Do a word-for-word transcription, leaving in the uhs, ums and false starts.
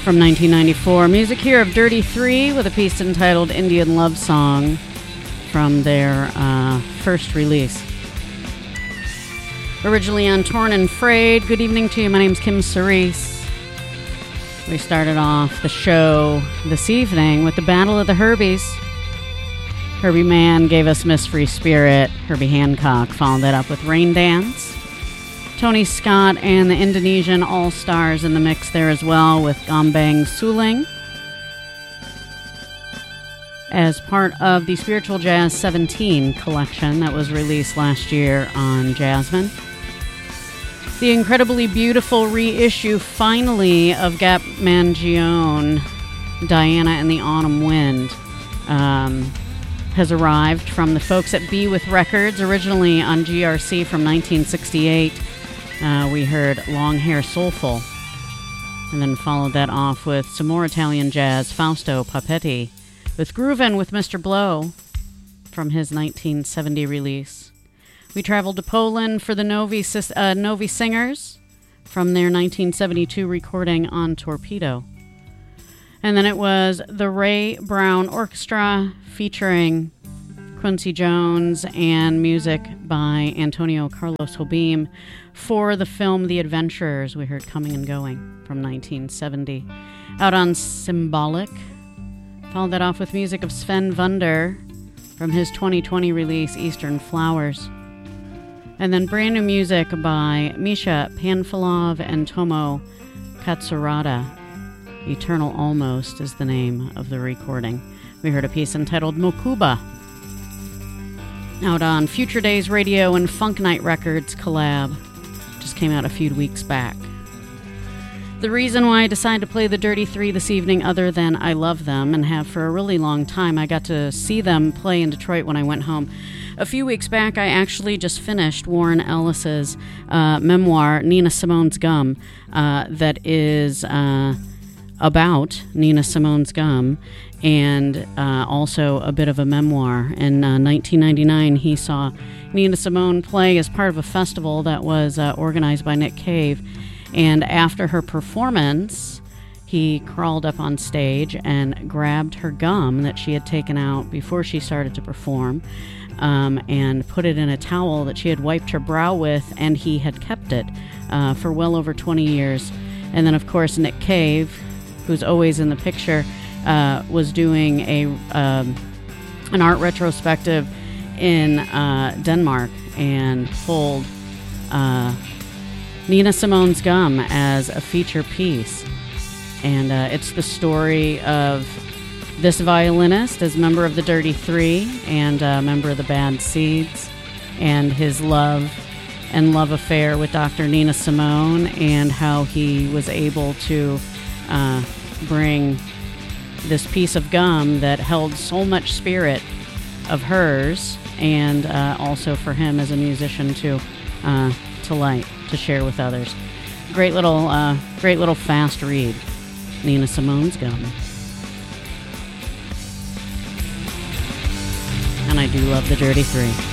from nineteen ninety-four. Music here of Dirty Three with a piece entitled Indian Love Song from their uh, first release. Originally on Torn and Frayed. Good evening to you. My name's Kim Cerise. We started off the show this evening with the Battle of the Herbies. Herbie Mann gave us Miss Free Spirit. Herbie Hancock followed that up with Rain Dance. Tony Scott and the Indonesian All-Stars in the mix there as well with Gombang Suling as part of the Spiritual Jazz seventeen collection that was released last year on Jasmine. The incredibly beautiful reissue, finally, of Gap Mangione, Diana and the Autumn Wind, um, has arrived from the folks at Be With Records, originally on G R C from nineteen sixty-eight. Uh, we heard Long Hair Soulful, and then followed that off with some more Italian jazz, Fausto Papetti, with Groovin' with Mister Blow from his nineteen seventy release. We traveled to Poland for the Novi, uh, Novi Singers from their nineteen seventy-two recording on Torpedo. And then it was the Ray Brown Orchestra featuring Quincy Jones and music by Antonio Carlos Jobim for the film The Adventurers. We heard Coming and Going from nineteen seventy. Out on Symbolic. Followed that off with music of Sven Vunder from his twenty twenty release Eastern Flowers. And then brand new music by Misha Panfilov and Tomo Katsurada. Eternal Almost is the name of the recording. We heard a piece entitled Mokuba. Out on Future Days Radio and Funk Night Records collab. Just came out a few weeks back. The reason why I decided to play the Dirty Three this evening, other than I love them and have for a really long time, I got to see them play in Detroit when I went home. A few weeks back, I actually just finished Warren Ellis's uh, memoir, Nina Simone's Gum, uh, that is uh, about Nina Simone's Gum, and uh, also a bit of a memoir. In uh, nineteen ninety-nine, he saw Nina Simone play as part of a festival that was uh, organized by Nick Cave, and after her performance, he crawled up on stage and grabbed her gum that she had taken out before she started to perform, um, and put it in a towel that she had wiped her brow with, and he had kept it uh, for well over twenty years. And then, of course, Nick Cave, who's always in the picture, uh, was doing a um, an art retrospective in uh, Denmark and pulled uh, Nina Simone's Gum as a feature piece. And uh, it's the story of this violinist as member of the Dirty Three and a member of the Bad Seeds, and his love and love affair with Doctor Nina Simone, and how he was able to uh, bring this piece of gum that held so much spirit of hers, and uh, also for him as a musician to uh, to light, to share with others. Great little, uh, great little fast read, Nina Simone's Gum. And I do love the Dirty Three.